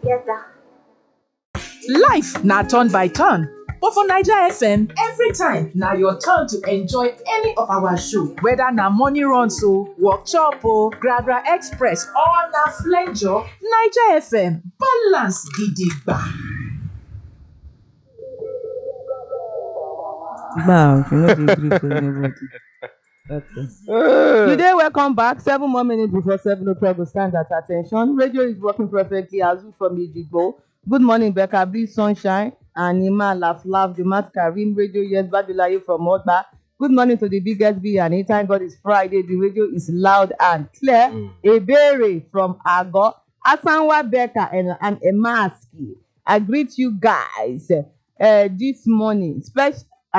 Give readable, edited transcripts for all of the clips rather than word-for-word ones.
together. Life na turn by turn, but for Naija FM, every time na your turn to enjoy any of our show. Whether na morning runs o, workshop o, Gragra Express or na flenjo, Naija FM balance gidigba. Wow, you know dey gree for anybody. Okay. Today, welcome back. 7 more minutes before 7 o'clock. Will stand at attention. Radio is working perfectly. Azu from Ijigbo. Good morning, Becca B, Sunshine, Anima, Laugh, the Mat Karim, Radio, yes, Badulayo from Odba. Good morning to the biggest B, and anytime God is Friday, the radio is loud and clear. Ebere from Ago, Asanwa Becca, and Emaski. I greet you guys this morning. I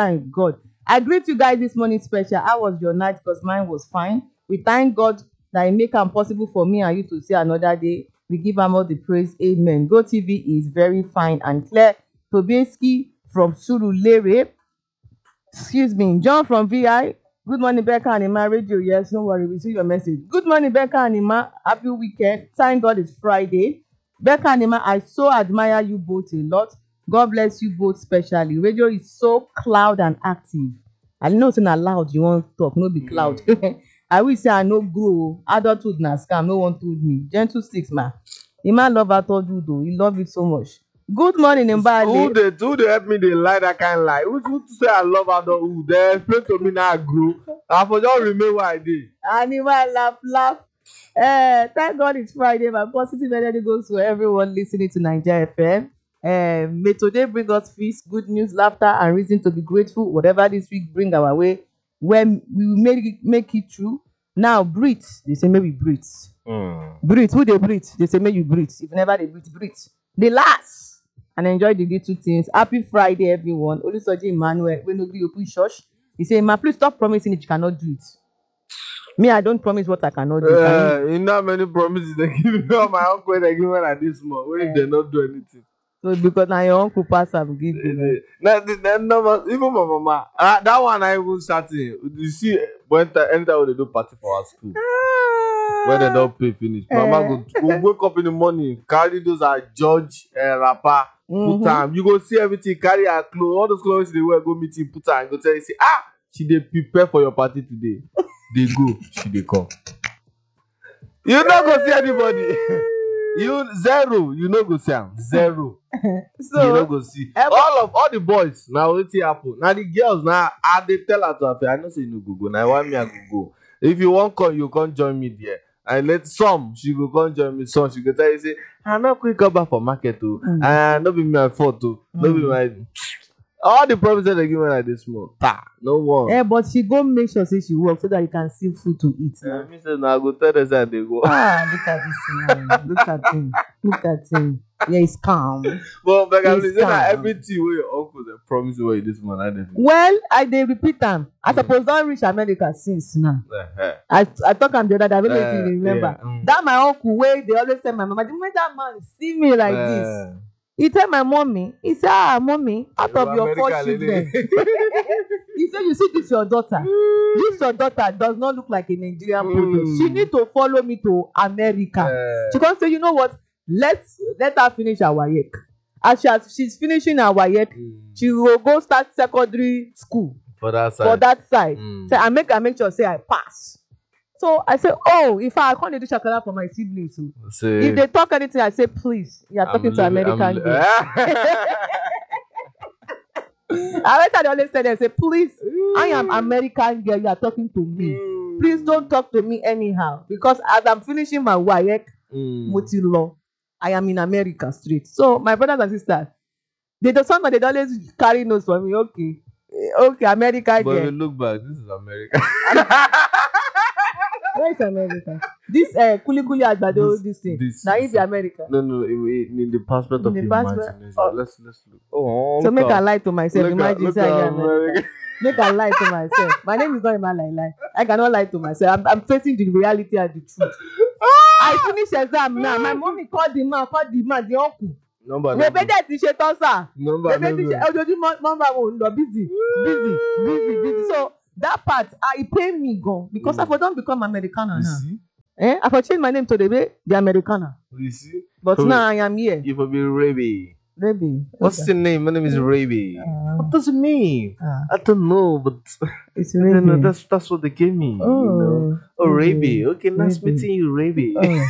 greet you guys this morning special. How was your night? Because mine was fine. We thank God that He make it possible for me and you to see another day. We give Him all the praise. Amen. Go TV is very fine and clear. Tobiaski from Surulere. Excuse me. John from VI. Good morning, Becca and Ima Radio. Yes, no worry. We see your message. Good morning, Becca and Ima. Happy weekend. Thank God it's Friday. Becca and Ima, I so admire you both a lot. God bless you both specially. Radio is so cloud and active. I know it's not loud. You want to talk, no be cloud. I will say I no grow. Adulthood na scam. No one told me. Gentle six man. The man love adulthood though. He love it so much. Good morning, Mbale. Who they help me? They lie that kind of lie. Who say I love adulthood? They explain to me now I grew. I for just remember what I did. Animal laugh. Thank God it's Friday. My positive energy goes to everyone listening to Naija FM. May today bring us peace, good news, laughter, and reason to be grateful. Whatever this week bring our way, when we make it through. Now breathe. They say maybe breathe. Breathe. Who they breathe? They say maybe breathe. If never they breathe. The last and enjoy the little things. Happy Friday, everyone. Olusoji Emmanuel. When we open church, he say, "Ma, please stop promising if you cannot do it." Me, I don't promise what I cannot do. You know how many promises they give me on my uncle they give me like this month. What if they not do anything? So because now your uncle pass am give you. Even my mama, that one I even starting. You see, anytime they do party for our school, when they don't pay finish, mama go wake up in the morning, carry those George wrapper, put time. You go see everything, carry her clothes, all those clothes they wear, go meet him, put her, and go tell you, say, she dey prepare for your party today. They go, she dey come. You not go see anybody. You zero, you no go see am. Zero. So you no go see. All the boys now wetin happen. Now the girls now I dey tell her to appear. I know say you no go. Now why me I go. If you wan come, you come join me there. And let some she go come join me. Some she go tell you say I no quick come back for market too. No be my fault too. No be my. All the promises they give me like this month. No one. Yeah, but she go make sure say she work so that you can see food to eat. Me say now I go tell them that they go. Look at this man. Look at him. Yeah, he's calm. But I say that everything where your uncle they promise you this month. Well, I dey repeat them. I suppose don't reach America since now. I talk am the other day. I don't know if you remember. That my uncle way they always tell my mama, the moment that man see me like this. He tell my mommy, he said, mommy, out of your 4 children. He said, you see this your daughter. This your daughter does not look like a Nigerian product. She need to follow me to America. She can say, you know what? Let her finish her WAEC. As she's finishing her WAEC, she will go start secondary school. For that side. So I make sure say I pass. So I say, if I can't do chocolate for my siblings, so if they talk anything, I say, please, you are talking to American girl. I always say, they say, please, I am American girl, you are talking to me. Please don't talk to me anyhow. Because as I'm finishing my WAEC, law, I am in America straight. So my brothers and sisters, they always carry notes for me. Okay, American girl. But we look back, this is America. Where is America? This kuli agbado this thing. Now is the America. No, in the passport of imagination. Let's look. So make a lie to myself. Imagine say I am America. Make a lie to myself. My name is not Emma Lie. I cannot lie to myself. I'm facing the reality and the truth. I finish exam now. My mommy called the man, the uncle. Number. Ti ṣe tán sà. Number one busy. So that part it pain me gone because I for don't become Americana now. I for change my name to the Americana. You see? But So now I am here. You will be Raby. Baby. What's your name? My name is Raby. What does it mean? I don't know, but It's I don't know. Raby. That's what they gave me. You know. Oh, Oh, Raby. Okay, nice Raby. meeting you, Raby. Oh.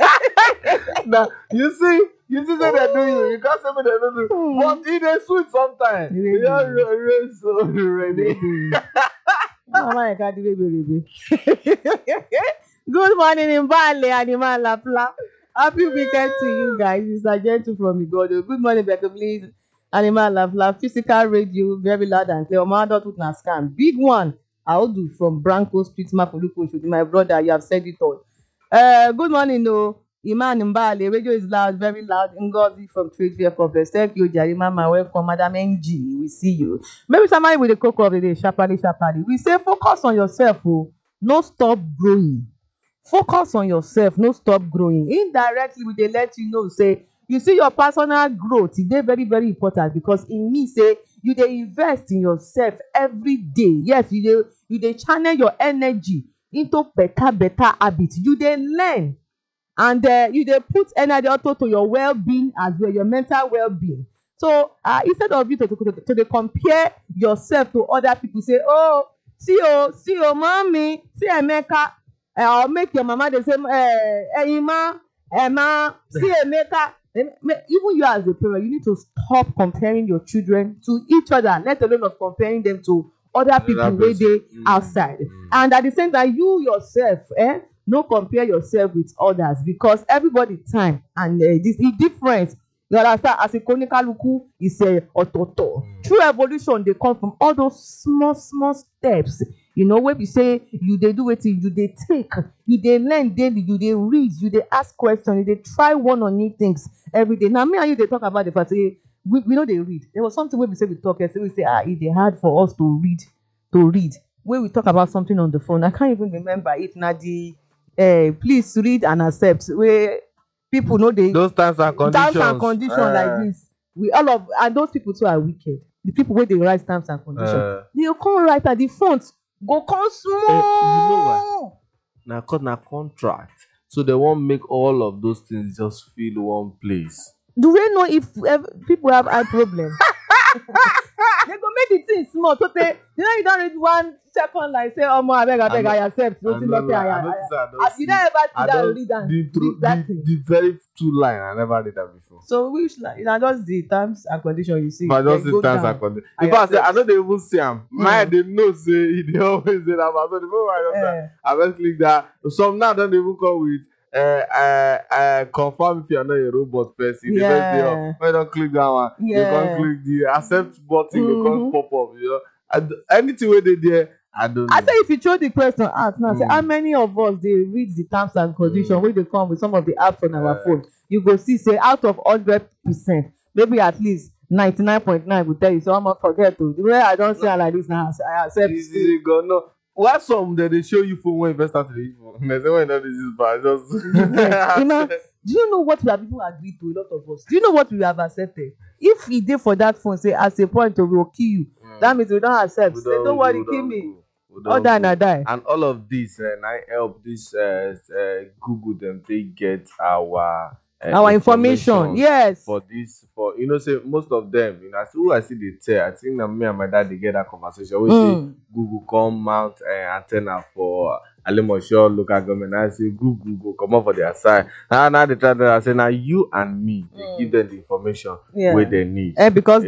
Now you see that they do you. You can't say me they don't do. But it is sweet sometimes. Raby. You're so Raby. Baby. Mama, I can't do baby. Good morning in Bali, Animal Lapla. Happy weekend to you guys. It's a gentle from Igodo. Good morning, Becca, please. Animal Lapla, physical radio, very loud and clear. My adult with na scam. Big one. I'll do from Branco Street, Mafuluku, my brother. You have said it all. Good morning, no. Iman Mbale, radio is loud, very loud. Ngozi from Trade Fair Complex. Thank you, Jarima. My welcome, Madam NG. We see you. Maybe somebody with the cocoa of the day, sharply. We say focus on yourself, oh. No stop growing. Focus on yourself, no stop growing. Indirectly, we dey let you know, say, you see your personal growth, e dey very, very important because e mean say you dey invest in yourself every day. Yes, you dey channel your energy into better habit. You dey learn and you dey put energy also to your well-being as well, your mental well-being. So instead of you to dey compare yourself to other people, say, oh, see oh, mommy, see Emeka. Or make your mama dey say, Emma, see Emeka. Even you as a parent, you need to stop comparing your children to each other, let alone of comparing them to other people wey dey outside. And at the same time, you yourself, no compare yourself with others because everybody time and this is different. You understand? As a konikaluku is a ototo. True evolution dey come from all those small steps. You know, when we say you dey do wetin you dey take, you dey learn daily, you dey read, you dey ask questions, you dey try one or new things every day. Now, me and you dey talk about the fact say we no dey read. There was something wey we say we talk yesterday. We say it dey hard for us to read. When we talk about something on the phone, I can't even remember if na the please read and accept where people know dey Those terms and conditions. Terms and conditions like this. We all of and those people too are wicked. The people wey dey write terms and conditions, they go come write at the font. Go come small. You know why? Na contract. So they won't make all of those things just fill one place. Do they know if people have eye problem? They go make the thing small. So you don't read 1 second like say, oh, I beg, I accept. You never see that read the very two line. I never read that before. So which line? Just the terms and conditions you see. But just the terms and conditions. In fact, I know they even see them. Mine, they know say they always say that. So the moment I just click that. Some now don't even come with confirm if you are not a robot person. When you don't click that one, you can't click the accept button, you can't pop up, you know. Anything where they there, I don't know. I say if you throw the question ask now, say how many of us they read the terms and conditions when they come with some of the apps on our phone, you go see say out of 100%, maybe at least 99.9 will tell you, so I'm not forget to. The way I don't say like this now, I accept. Easy go no. Why some they show you phone when you first start to the phone? They say when this is bad, just do you know what we have even agreed to, a lot of us? Do you know what we have accepted? If he did for that phone, say as a point we will kill you, that means we don't accept. Say don't worry, kill me. Or die and die. And all of this, and I help this Google them, they get our information. Yes. For say most of them, I see they tell. I think that me and my dad they get that conversation. We say Google come mount antenna for Alimosho local government. I say Google go come up for their side. Now they try to say now you and me, they give them the information where they need. Because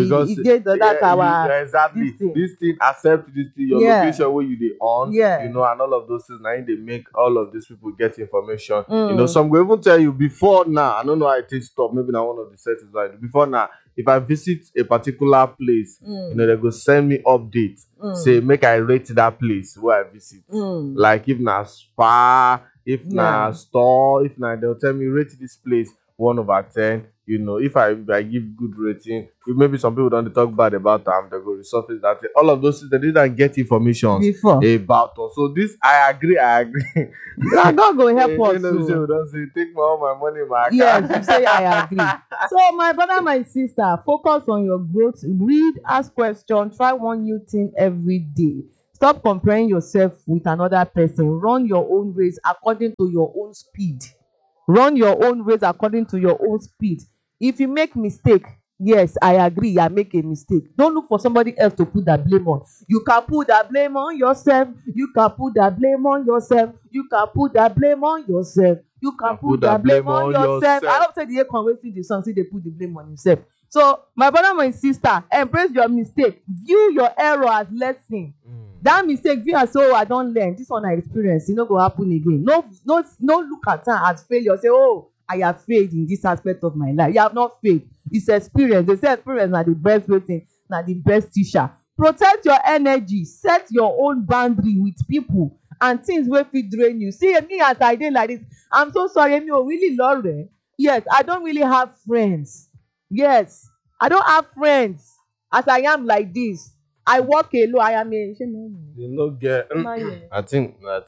exactly this thing accept this thing, your location where you they on, and all of those things. Now they make all of these people get information. Some will even tell you before now. I don't know how it is stop. Maybe now one of the settings right before now. If I visit a particular place, they go send me updates. Say make I rate that place where I visit. Like if na spa, if na store, if na they'll tell me rate this place 1/10. If I give good rating, if maybe some people don't talk bad about them, they go resurface that. All of those things they didn't get information about us. So this I agree. God go help us. We don't say take all my money, my account. Yes, you say I agree. So my brother, my sister, focus on your growth. Read, ask questions, try one new thing every day. Stop comparing yourself with another person. Run your own race according to your own speed. Run your own race according to your own speed. If you make mistake, yes, I agree, I make a mistake. Don't look for somebody else to put that blame on. You can put that blame on yourself. You can put that blame on yourself. You can put that blame on yourself. You can put that blame on yourself. I hope say the Akon wey sing the song say they put the blame on himself. So my brother, my sister, embrace your mistake. View your error as lesson. That mistake, view as, oh, I don learn. This one I experience, e no go happen again. No look at am as failure. Say, oh, I have failed in this aspect of my life. You have not failed. It's experience. They say experience na the best way, na the best teacher. Protect your energy. Set your own boundary with people and things wey fit drain you. See me as I dey like this. I'm so sorry, me ò really lọ́rẹ̀ẹ́. Yes, I don't really have friends. Yes, I don't have friends as I am like this. I work alone. I am a. You no get. I think that.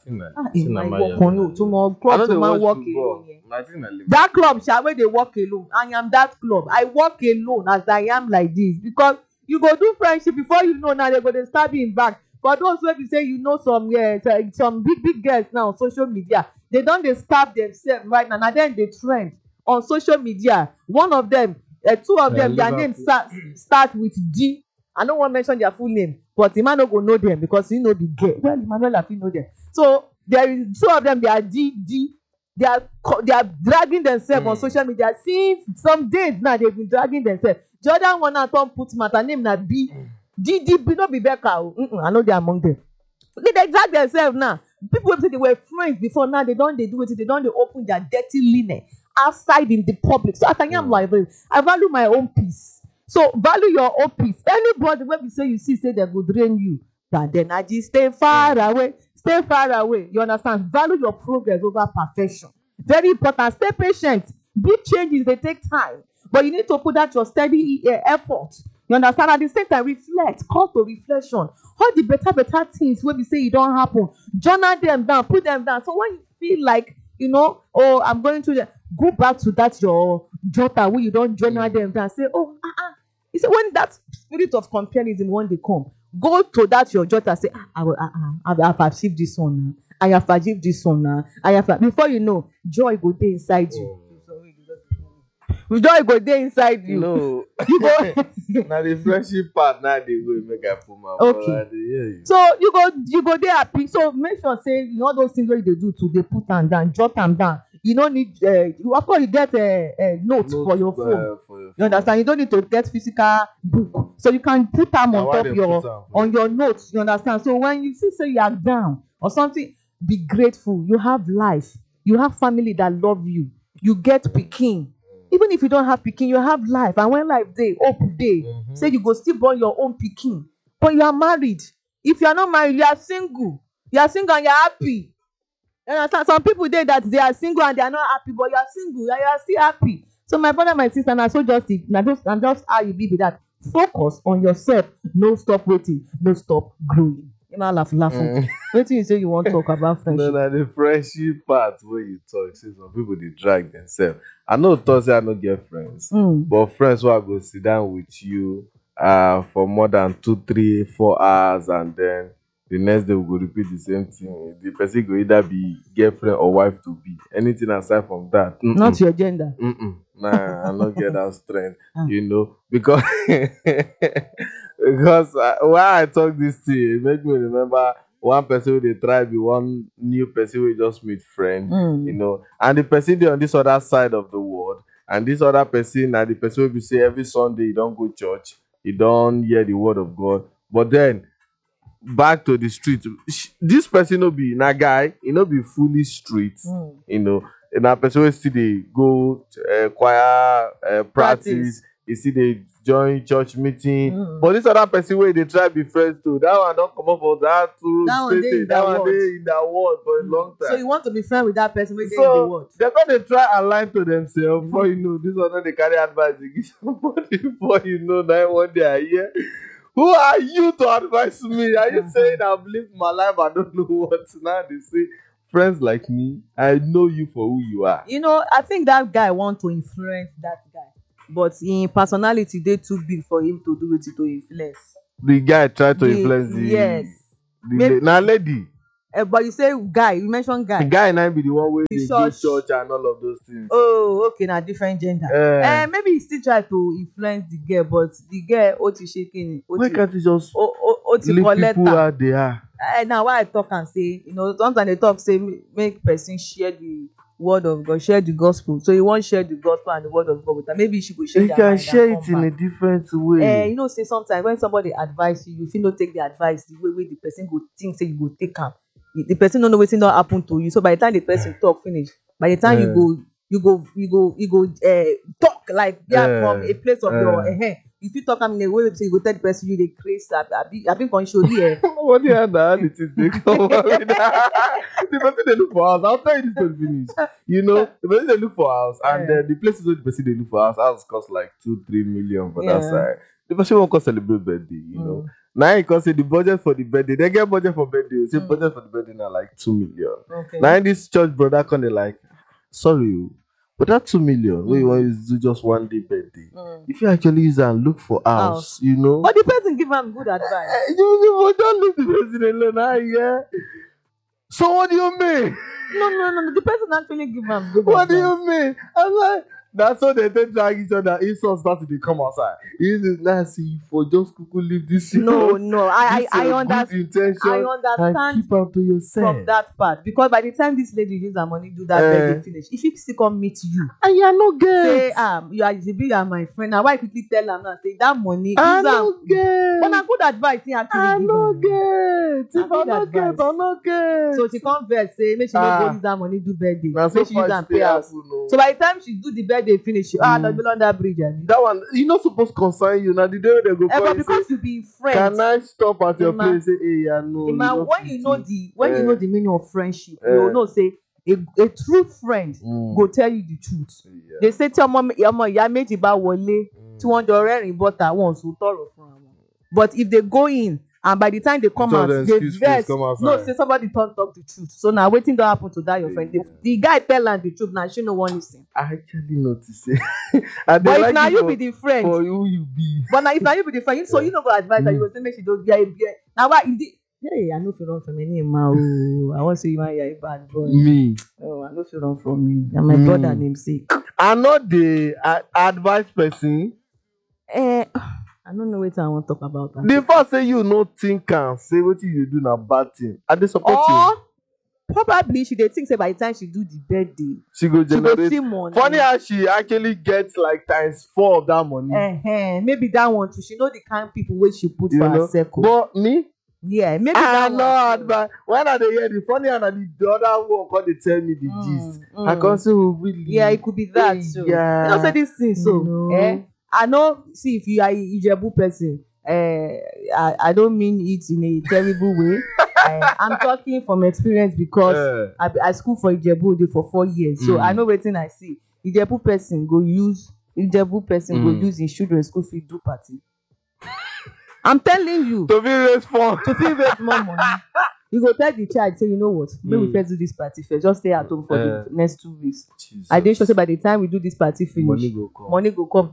That club shall where they work alone. I am that club. I work alone as I am like this because you go do friendship before you know now they go to stab you in back. For those who be say you know some big girls now on social media, they they stab themselves right now. And then they trend on social media. One of them, two of them, their names start with D. I don't want to mention their full name, but the man no go know them because he know the girl. Well, Emmanuel Afi know them. So there is two of them. They are D. They are dragging themselves on social media since some days now. They've been dragging themselves. The other one now Tom put matter name na B. D no be Becca. I know they are among them. They drag themselves now. People say they were friends before. Now they do it. They open their dirty linen outside in the public. So I am like this. I value my own peace. So value your own peace. Anybody when we say you see say they go drain you, that energy stay far away. Stay far away. You understand? Value your progress over perfection. Very important. Stay patient. Big changes they take time, but you need to put out your steady effort. You understand? At the same time, reflect. Call to reflection. All the better things when we say it don't happen, journal them down, put them down. So when you feel like oh, I'm going to go back to that your jotter where you don't journal them down. Say, oh, You see, when that spirit of comparison one day come, go to that your jotter. Say, I have achieved this one now. I have achieved this one now. Before you know, joy go there inside you. Joy go there inside you. No. You go. Now the friendship part now they will make I put my okay. So you go there happy. So make sure say all those things what they do to they put them down, jot them down. You don't need of course you get a note for your phone. You understand? You don't need to get physical book. So you can put them on top on your notes. You understand? So when you see say you are down or something, be grateful. You have life. You have family that love you. You get pikin. Even if you don't have pikin, you have life. And when life day, hope day, say you go still born your own pikin. But you are married. If you are not married, you are single. You are single and you are happy. You understand? Some people say that they are single and they are not happy, but you are single and you are still happy. So my brother, my sister, and so just how you be with that. Focus on yourself. No stop waiting. No stop growing. You know, laugh. What do you say you want to talk about friendship? No, the friendship part where you talk, say some people they drag themselves. I know Thursday I don't get friends, but friends who are going to sit down with you for more than 2, 3, 4 hours, and then the next day we go repeat the same thing. The person will either be girlfriend or wife to be. Anything aside from that. Not your gender. Nah, I don't get that strength. Because why I talk this thing, it make me remember one person they try be one new person we just meet friend, and the person they on this other side of the world, and this other person and the person will be say every Sunday you don't go church, you don't hear the word of God, but then back to the street, this person no be na guy, he no be fully street, and that person will still they go choir practice. You see they join church meeting, but this other person where they try be friends too, that one don't come up for that too. That one in that world for a long time. So you want to be friends with that person where they in the world. They're going to try align to themselves. Before you know, this one they carry advice they give somebody. Before you know, that one day are here. Who are you to advise me? Are you saying I've lived my life? I don't know what. Now they say friends like me, I know you for who you are. I think that guy want to influence that guy. But in personality, they too big for him to do it to influence. The guy tried to influence the... Yes. Now lady. But you say guy, you mentioned The guy. guy now be the one where The they go church. church and all of those things. Oh, okay, na different gender. Maybe he still try to influence the girl, but the girl ó ti ṣe kíni, Why can't he just ó ti leave collect people am. where they are? Now why I talk and say, sometimes they talk say make person share the word of God, share the gospel. So you wan share the gospel and the word of God with her. Maybe she go share You their can mind share and it come in a back. different way. Say sometimes when somebody advise you, you fit no take the advice the way wey the person go think say you go take am. The person no know wetin don happen to you. So by the time the person talk finish, by the time you go talk like from a place of your you fit talk am in a way say you go tell the person you dey craze abi kan ṣori What the hell na the thing dey come up with that? The person dey look for house. I'll tell you this story finish. The person dey look for house and the places where the person dey look for house cost like 2-3 million for that side. The person wan come celebrate birthday, Now you can say the budget for the birthday. They get budget for birthday. Say budget for the birthday now like 2 million. Okay. Now this church brother come dey like, sorry, but that 2 million wey you wan use do just one day birthday, if you actually use and look for house, But the person give am good advice. You don't leave the person alone, yeah. So what do you mean? No. The person actually give am good What do advice. you mean? I'm like, that's how they take drag each other. Insult start to dey come outside. Now see for just kuku leave this. No. I good understand. intention. I And understand keep am to yourself. from that part because by the time this lady use her money do that birthday finish, if he still come meet you, And you are not get. say you are my friend. Now why quickly tell am now say that money I use am. no get. But na good advice he actually I give no am. get. Na If I good no get, advice. I no get. So she come vex say make she no go use that money do birthday. Na so Make she use far am it pay dey house. happen, no. So by the time she do the birthday finish, she no be under bridge. That one, you not supposed to concern you. Now the day they go call But you because say, you be friends. can I stop at your Emma, place? Say, hey, yeah, no. Emma, not when you know the meaning of friendship, you know say a true friend go tell you the truth. Yeah. They say tí ọmọ ìyá méjì bá wọlé tí wọ́n jọ rẹ́rìn bọ́ta wọn ò sùn tọrọ fún àwọn. But if they go in and by the time they come out, they vex. No, say somebody talk the truth. So now wetin don happen to that your friend? The guy tell am the truth, now she no wan listen. I actually notice it. But if na you be the friend, for who you be. But now if na you be the friend, so you no go advise her, you go say make she don't get beer. Now why if the hey, I no fit run from any man. I wan say you wan hear a bad boy. Me. Oh, I no fit run from you. Na my brother namesake. I not the advice person. I don't know wetin I wan talk about. The first say you no think and say wetin you do na bad thing. I dey support you. Probably she dey think say by the time she do the birthday, she go generate. See money. Funny how she actually gets like ×4 of that money. Maybe that one too. She know the kind of people wey she put for her circle. But me, yeah, maybe I that know one. but when I dey hear the funny and the other one come dey tell me the gist. I can say, oh really? Yeah, it could be that too. Yeah. You know say this thing so. I know. See, if you are a Ijebu person, I don't mean it in a terrible way. I'm talking from experience because I school for Ijebu for 4 years, so I know wetin I see. Ijebu person go use in children school fee do party. I'm telling you. To be raise fund. To fit raise more money. You go tell the child say you know what, make we first do this party first, just stay at home for the next 2 weeks. Jesus. I dey sure say by the time we do this party finish, money go come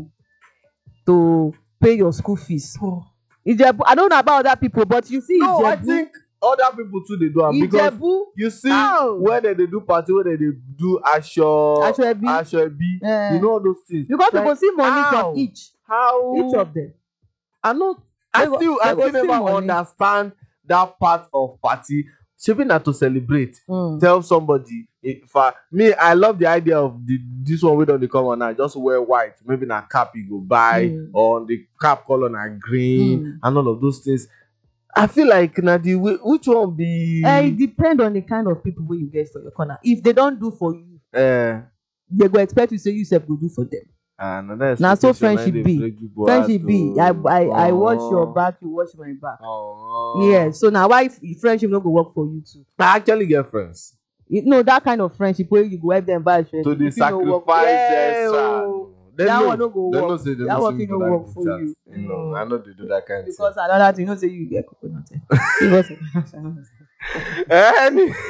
to pay your school fees. Ijebu, I don't know about other people, but you see no, Ijebu. I think other people too they do am because you see where they do party, where they do aṣọ ẹbí, you know all those things. Because like, you go see money from each of them. I still never understand that part of party. Shebi na to celebrate. Tell somebody. I love the idea of this one wey don dey come on now. Just wear white, maybe na cap you go buy, or the cap color na green, and all of those things. I feel like na the way which one be. It depend on the kind of people wey you get for your corner. If they don do for you, they go expect you say you sef go do for them. Na so friendship be. Friendship be. I watch your back, you watch my back. Yeah, so now why friendship no go work for you too? I actually get friends. That kind of friendship where you go help them buy friendship. To the sacrifice extra. That one no go work. They know say that one no work for you. No, I know they do that kind of thing. Because another thing, you know say you get coconut.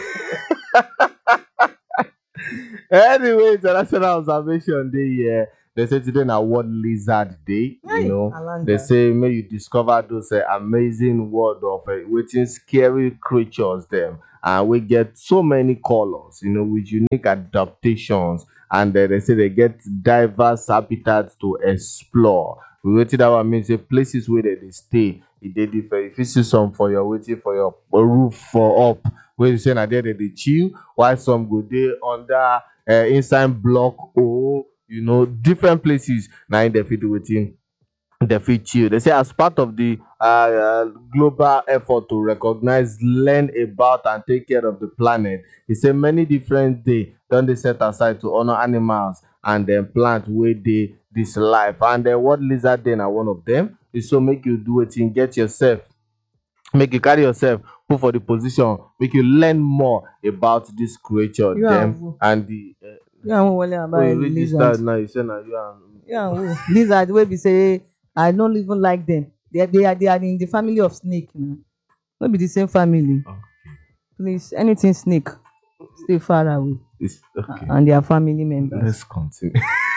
Anyway, international observation day here. They say today na World Lizard Day. Hey, You know, Alanga. they say may you discover those amazing world of waiting scary creatures them, and we get so many colors. You know, with unique adaptations, and they say they get diverse habitats to explore. We waiting that one means the places where they stay. It dey different. If you see some for your waiting for your roof for up, where you say na there they chill, while some go there under inside block or different places. Now in the fit waiting the fit chill. They say as part of the global effort to recognize, learn about, and take care of the planet, he say many different day don dey set aside to honor animals and then plant wey dey this life. And then World Lizard Day na one of them. Is so make you do wetin get yourself, make you carry yourself put for the position, make you learn more about this creature You them have- and the. You and who wale about When you register lizard? now, you say na you and. You and who? Lizard wey be say I don't even like them. They are in the family of snake. No be the same family. Okay. Please, anything snake, stay far away. It's okay. And their family members. Let's continue.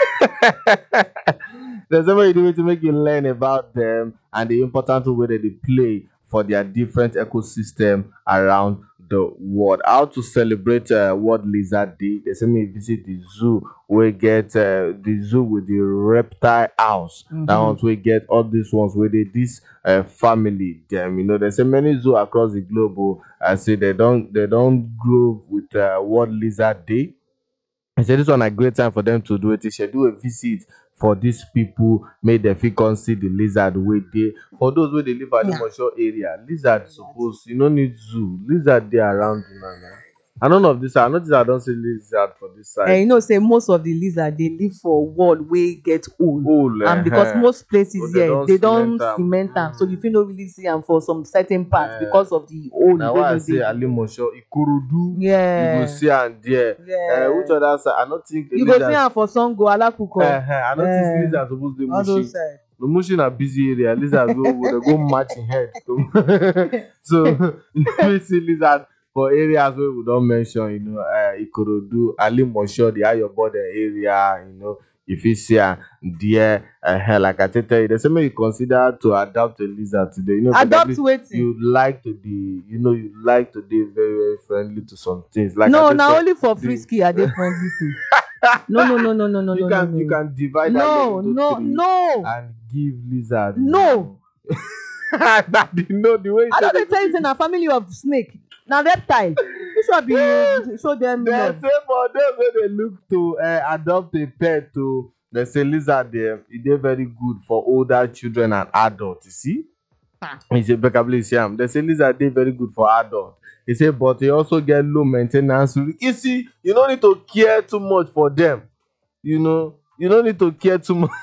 There's somebody doing to make you learn about them and the important role that they play for their different ecosystem around the world. How to celebrate World Lizard Day? They say me visit the zoo. We get the zoo with the reptile house. That ones we get all these ones where they this family them. They say many zoo across the globe. I say they don't grow with World Lizard Day. I said this one a great time for them to do it. They should do a visit for these people, make them feel come see the lizard way there. For those where they live at the Mosho area, lizard suppose you no need zoo. Lizard there around you now. And none of this, I notice I don't see lizard for this side. And you know, say most of the lizard they live for wall wey get old. And because most places here they don't cement them, so you feel no really see them for some certain parts because of the old. Now why I say Ali Mosho, Ikorodu, yeah, you go see and there. yeah. Which other side? I don't think You go see them for Songo, Alakuko. I don't think lizard suppose dey All those Mushi. sides. The Mushi na busy area. Lizard go match in head. So we see lizard for areas where we don't mention, Ikorodu, Ali Mosho, the Ayo border area, if you see there, like I tell you, there's something you consider to adopt a lizard today. Adopt wetin? You like to be, very, very friendly to some things. Like No, I now said, only for frisky are they friendly too. No. you can divide that No. and give lizard. No. The way I don't dey tell you say na family of snake. Na reptile. You should be show them They love. say for them when they look to adopt a pet to, they say lizard there, it is very good for older children and adults. You see? He say Bekabli Siam. They say lizard dey very good for adults. He say, but they also get low maintenance. You see, you don't need to care too much for them. You don't need to care too much.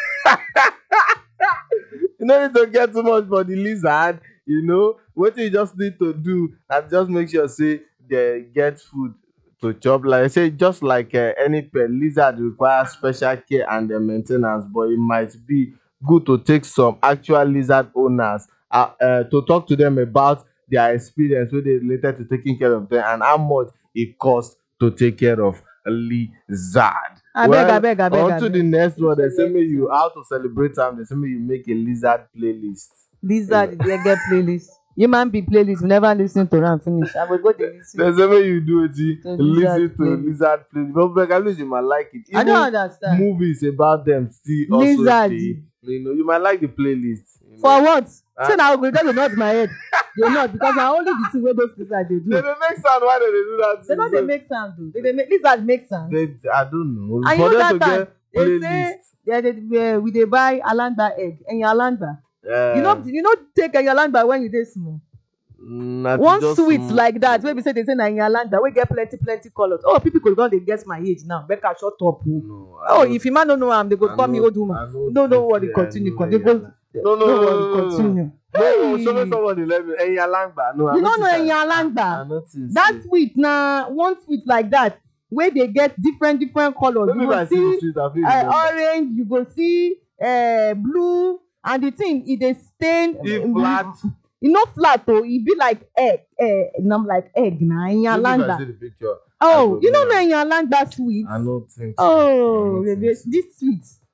You don't need to care too much for the lizard. What you just need to do and just make sure say they get food to chop. Like I say, just like any pet, lizard requires special care and maintenance, but it might be good to take some actual lizard owners to talk to them about their experience wey dey related to taking care of them and how much it costs to take care of a lizard. Abeg. On to the next one. They say me you how to celebrate time. They say me you make a lizard playlist. Lizard they get playlist. Human be playlist. We never listen to am finish. I will go dey listen. They say me you do it. Listen to playlist. lizard playlist. But Bekabli, you might like it. I don't understand. Movies about them still also Lizard. dey. You might like the playlist. For what? Say na go just dey nod my head. Dey nod because na only the thing wey those lizard dey do. They make sound why they do that. They no dey make sound o. They dey make lizard make sound. I don't know. And For you know them that to time get they say we dey buy alangba egg and alangba. playlist. You know take alangba when you dey small. One sweet like that wey be say they say na alangba wey get plenty colors. Oh, people go don dey guess my age now. Becca shut up o. No, Oh, if you man no know am, they go call me old woman. No worry, continue. They go. No. Continue. No, show me somebody let me. Alangba. No, You don't know any I alangba. noticed. That sweet na one sweet like that wey dey get different colors. Maybe You if I go see the see street, I feel remember. orange, you go see blue, and the thing e dey stain. If flat. E no flat o, e be like egg. Like egg na Maybe if I see alangba. the picture. Oh, you don't know any alangba sweet? I don't think so. Oh, I don't think so. this sweet.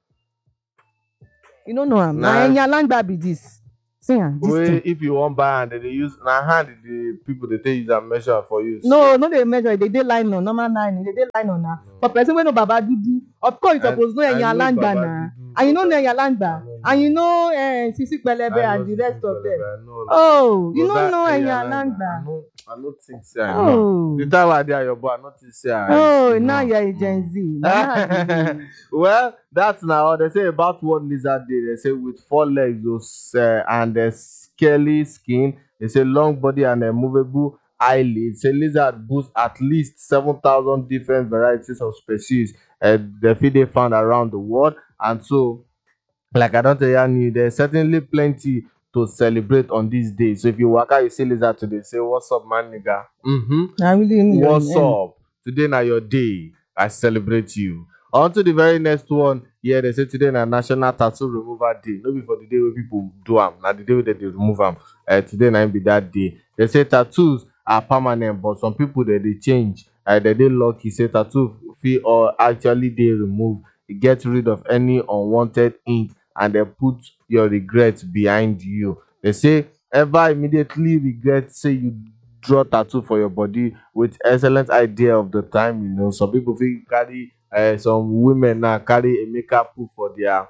You no know am. Na Nah. Enyalangba be this. See am, this Wey thing. if you wan buy am, dem dey use na hand the people dey take use am measure for you. No, no dey measure. E dey dey line on normal line. E dey dey line on na. For person wey know Baba Dudu, of course you suppose know I know Enyalangba Baba na. Dudu, And you know but Enyalangba. I no And you know. know Sisi Pelebe I know and the Sisi rest of them. Pelebe, I know all of Oh, you but no that know Enyalangba, Enyalangba. I no think say I know. Oh. The time I dey at your boy, I no think say I Oh, now know. you're a Gen Z. Now Well, that's now they say about what lizard dey. They say with 4 legs and scaly skin. They say long body and a movable eyelids. Say lizard boosts at least 7,000 different varieties of species. They fit dey found around the world, and so like I don tell you, there's certainly plenty to celebrate on this day. So if you waka, you see lizard today, say what's up, man, nigga. I really know What's up? Today na your day. I celebrate you. On to the very next one. Yeah, they say today na National Tattoo Removal Day. No be for the day wey people do am. Na the day wey dem dey remove am. Today na im be that day. They say tattoos are permanent, but some people dey change. They dey lucky. Say tattoo fit or actually dey remove. Get rid of any unwanted ink and they put your regrets behind you. They say ever immediately regret say you draw tattoo for your body with excellent idea of the time. Some people fit carry some women now carry Emeka put for their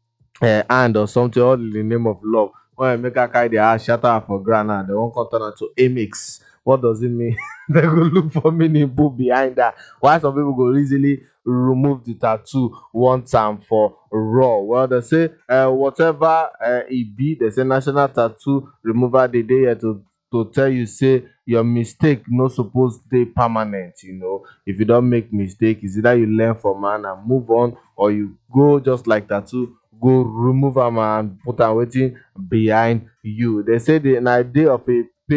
hand or something, all in the name of love. When Emeka carry their hand shatter am for ground now, they wan come turn am to Amix. What does it mean? They go look for meaning put behind that. Why some people go easily remove the tattoo one time for raw? Well, they say whatever it be, they say National Tattoo Removal Day dey here to tell you say your mistake no suppose dey permanent. If you don make mistake, it's either you learn from am and move on, or you go just like tattoo, go remove am and put am wetin behind you. They say na a day of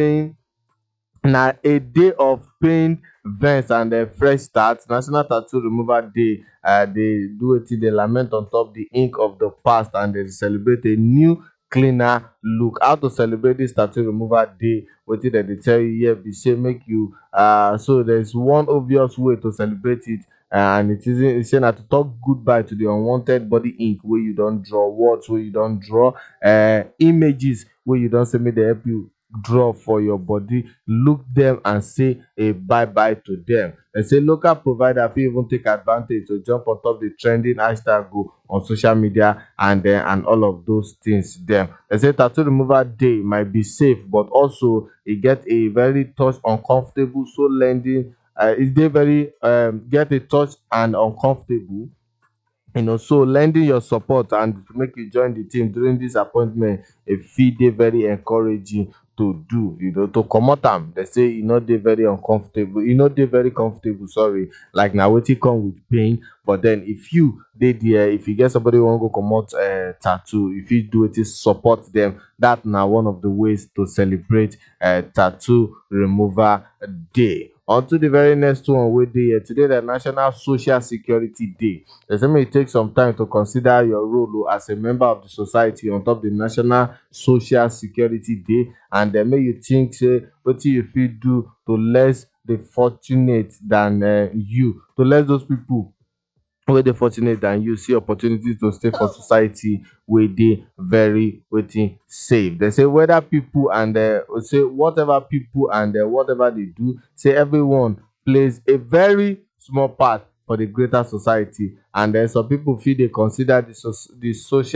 pain, vex and fresh start. National Tattoo Removal Day dey do wetin dey lament on top the ink of the past, and dey celebrate a new cleaner look. How to celebrate this tattoo removal day? Wetin dem dey tell you here be say make you so there's one obvious way to celebrate it, and it say na to talk goodbye to the unwanted body ink wey you don draw, words wey you don draw, images wey you don say make dey help you draw for your body. Look them and say a bye bye to them. They say local provider fit even take advantage to jump on top the trending hashtag go on social media and all of those things dem. They say tattoo removal day might be safe, but also e get a very touch uncomfortable, so lending e dey very get a touch and uncomfortable. So lending your support and to make you join the team during this appointment, e fit dey very encouraging to do. To comot am, they say e no dey very uncomfortable, e no dey very comfortable, sorry, like na wetin come with pain. But then if you dey there, if you get somebody wey wan go comot tattoo, you fit do wetin support them. That na one of the ways to celebrate tattoo removal day. On to the very next one wey dey here today, na National Social Security Day. They say make you take some time to consider your role as a member of the society on top the National Social Security Day, and then make you think say wetin you fit do to less the fortunate than you, to less those people wey dey fortunate than you see opportunities to stay for society wey dey very safe. They say whether people and say whatever people and whatever they do, say everyone plays a very small part for the greater society. And then some people feel they consider the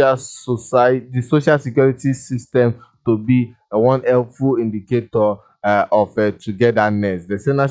social security system to be one helpful indicator of togetherness. They say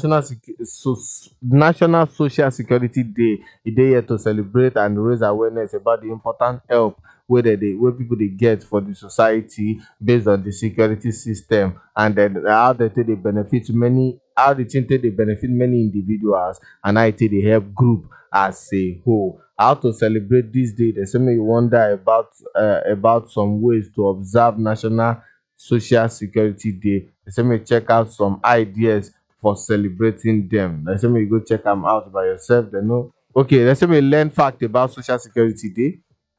National Social Security Day, e dey here to celebrate and raise awareness about the important help wey people dey get for the society based on the security system, and then how they take dey benefit many, how the thing take dey benefit many individuals, and how e take dey help group as a whole. How to celebrate this day? They say make you wonder about some ways to observe National Social Security Day. They say make you check out some ideas for celebrating them. They say make you go check am out by yourself. They know. Okay, they say make you learn fact about Social Security Day.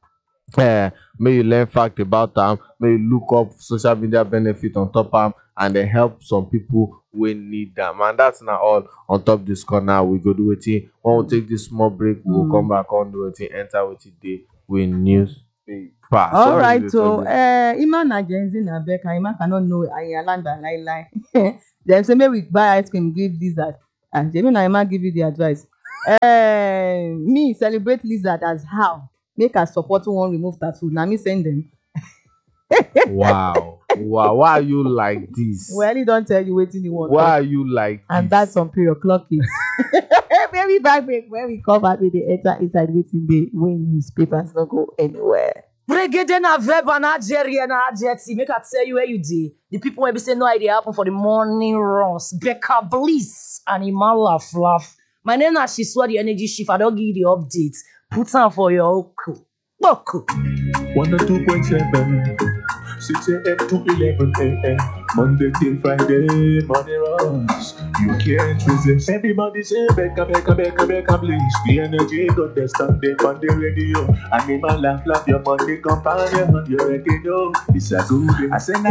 May you learn fact about am, may you look up social media benefit on top am, and then help some people wey need am. And that's na all on top this corner. We go do wetin when we take this small break, we go come back on do wetin enter wetin dey with news. pass. All right, so Ima na Gen Z na Becca. Ima cannot know Ireland by lie. Dem say make we buy ice cream, give lizard. And Jemi na Ima give you the advice. Me celebrate lizard as how? Make her support one remove tattoo. Na me send them. Wow. Why are you like this? Well, he don't tell you wetin you want. Why are you like And this? that's on period clock it. Maybe back break when we come back with the enter inside waiting day when newspapers don't go anywhere. Brigade na verb and Algeria na adjective. Make I tell you where you did. The people will be saying no idea happen for the morning runs. Becca Bliss and Iman laugh. My name is Shiswa, the energy shift. I don't give you the updates. Put on for your oku. 102.7 6 a.m. to 11 a.m. Monday till Friday, money runs. You can't resist. Everybody say, Becca, please. The energy got the Sunday on the radio. Animal laugh, your money companion. You already know it's a good day. I say,